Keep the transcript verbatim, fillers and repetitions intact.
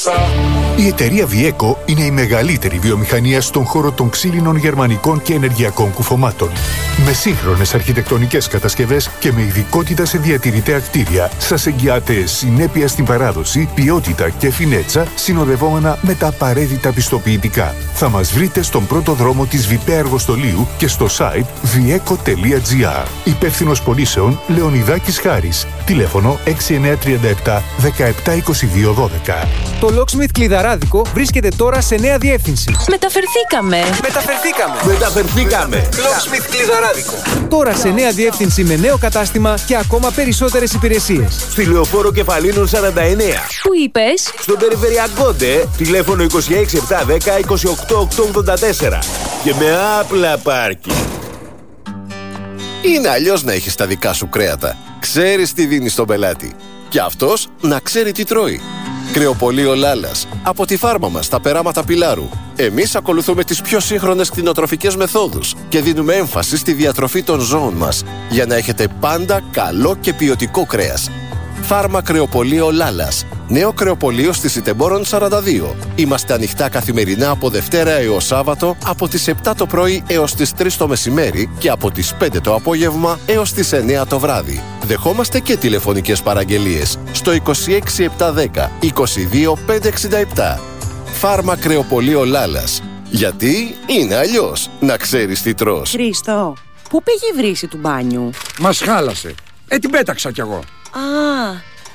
Η εταιρεία Βιέκο είναι η μεγαλύτερη βιομηχανία στον χώρο των ξύλινων γερμανικών και ενεργειακών κουφωμάτων. Με σύγχρονες αρχιτεκτονικές κατασκευές και με ειδικότητα σε διατηρητέα κτίρια, σας εγγυάται συνέπεια στην παράδοση, ποιότητα και φινέτσα, συνοδευόμενα με τα απαραίτητα πιστοποιητικά. Θα μας βρείτε στον πρώτο δρόμο της Βιπέ Αργοστολίου και στο site βιέκο τελεία τζι άρ. Υπεύθυνος πωλήσεων Λεωνιδάκης Χάρης. Τηλέφωνο έξι εννιά τρία επτά δεκαεπτά είκοσι δύο δώδεκα. Το Locksmith Κλειδαράδικο βρίσκεται τώρα σε νέα διεύθυνση. Μεταφερθήκαμε. Μεταφερθήκαμε. Μεταφερθήκαμε. Locksmith Κλειδαράδικο. Τώρα σε νέα διεύθυνση με νέο κατάστημα και ακόμα περισσότερες υπηρεσίες. Στη Λεωφόρο Κεφαλίνων σαράντα εννέα. Πού είπες? Στον Περιφερειακόντε, τηλέφωνο είκοσι έξι επτά δέκα είκοσι οκτώ οκτακόσια ογδόντα τέσσερα. Και με άπλα πάρκι. Είναι αλλιώς να έχεις τα δικά σου κρέατα. Ξέρεις τι δίνεις στον πελάτη. Και αυτός να ξέρει τι τρώει. Κρεοπωλείο Λάλας. Από τη φάρμα μας στα περάματα Πιλάρου. Εμείς ακολουθούμε τις πιο σύγχρονες κτηνοτροφικές μεθόδους και δίνουμε έμφαση στη διατροφή των ζώων μας για να έχετε πάντα καλό και ποιοτικό κρέας. Φάρμα Κρεοπωλείο Λάλας. Νέο κρεοπωλείο στη Σιτεμπόρων σαράντα δύο. Είμαστε ανοιχτά καθημερινά από Δευτέρα έως Σάββατο από τις επτά το πρωί έως τις τρεις το μεσημέρι και από τις πέντε το απόγευμα έως τις εννέα το βράδυ. Δεχόμαστε και τηλεφωνικές παραγγελίες στο είκοσι έξι επτά δέκα είκοσι δύο πεντακόσια εξήντα επτά. Φάρμα Κρεοπωλείο Λάλας. Γιατί είναι αλλιώς να ξέρεις τι τρως. Χρήστο, πού πήγε η βρύση του μπάνιου? Μας χάλασε. Ε, την πέταξα κι εγώ. Α,